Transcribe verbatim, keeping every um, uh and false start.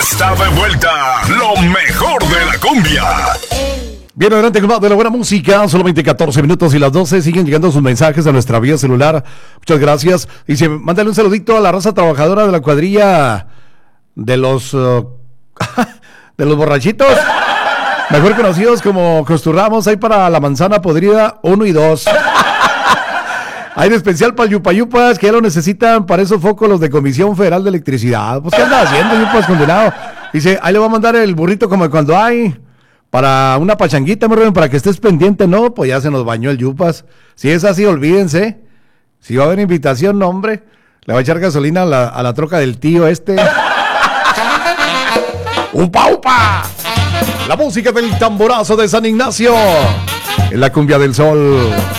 está de vuelta lo mejor de la cumbia. Bien, adelante con más de la buena música. Solamente catorce minutos y las doce. Siguen llegando sus mensajes a nuestra vía celular. Muchas gracias. Dice, mándale un saludito a la raza trabajadora de la cuadrilla de los uh, de los borrachitos, mejor conocidos como Costurramos. Ahí para la manzana podrida uno y dos. Hay de especial para el Yupayupas, que ya lo necesitan para esos focos los de Comisión Federal de Electricidad. Pues, ¿qué anda haciendo, Yupas, condenado? Dice, ahí le va a mandar el burrito como cuando hay para una pachanguita, me ruben, para que estés pendiente. No, pues ya se nos bañó el Yupas. Si es así, olvídense. Si va a haber invitación, no, hombre, le va a echar gasolina a la, a la troca del tío este. ¡Upa, upa! La música del tamborazo de San Ignacio en la cumbia del sol.